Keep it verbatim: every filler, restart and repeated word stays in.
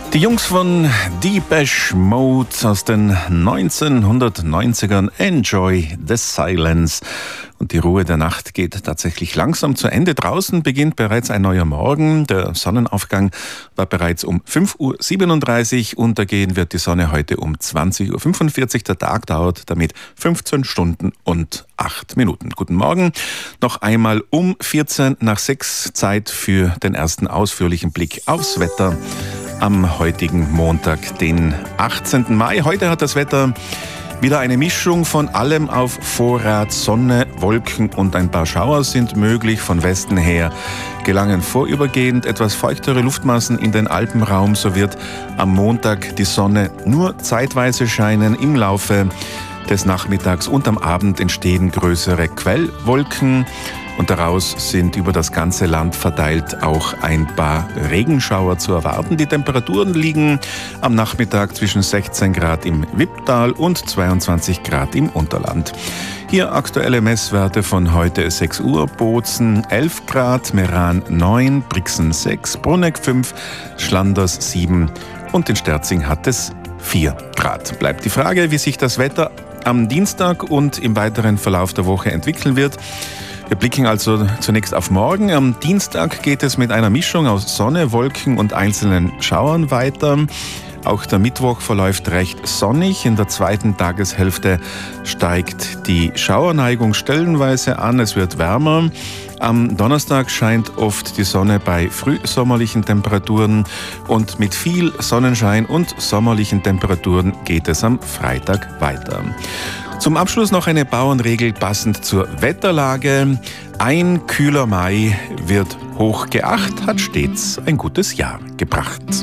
Die Jungs von Depeche Mode aus den neunzehnhundertneunzigern, Enjoy the Silence. Und die Ruhe der Nacht geht tatsächlich langsam zu Ende. Draußen beginnt bereits ein neuer Morgen. Der Sonnenaufgang war bereits um fünf Uhr siebenunddreißig. Untergehen wird die Sonne heute um zwanzig Uhr fünfundvierzig. Der Tag dauert damit fünfzehn Stunden und acht Minuten. Guten Morgen. Noch einmal um vierzehn nach sechs. Zeit für den ersten ausführlichen Blick aufs Wetter am heutigen Montag, den achtzehnten Mai. Heute hat das Wetter wieder eine Mischung von allem auf Vorrat. Sonne, Wolken und ein paar Schauer sind möglich. Von Westen her gelangen vorübergehend etwas feuchtere Luftmassen in den Alpenraum. So wird am Montag die Sonne nur zeitweise scheinen. Im Laufe des Nachmittags und am Abend entstehen größere Quellwolken. Und daraus sind über das ganze Land verteilt auch ein paar Regenschauer zu erwarten. Die Temperaturen liegen am Nachmittag zwischen sechzehn Grad im Wipptal und zweiundzwanzig Grad im Unterland. Hier aktuelle Messwerte von heute sechs Uhr. Bozen elf Grad, Meran neun, Brixen sechs, Bruneck fünf, Schlanders sieben und in Sterzing hat es vier Grad. Bleibt die Frage, wie sich das Wetter am Dienstag und im weiteren Verlauf der Woche entwickeln wird. Wir blicken also zunächst auf morgen. Am Dienstag geht es mit einer Mischung aus Sonne, Wolken und einzelnen Schauern weiter. Auch der Mittwoch verläuft recht sonnig. In der zweiten Tageshälfte steigt die Schauerneigung stellenweise an. Es wird wärmer. Am Donnerstag scheint oft die Sonne bei frühsommerlichen Temperaturen und mit viel Sonnenschein und sommerlichen Temperaturen geht es am Freitag weiter. Zum Abschluss noch eine Bauernregel passend zur Wetterlage. Ein kühler Mai wird hoch geacht, hat stets ein gutes Jahr gebracht.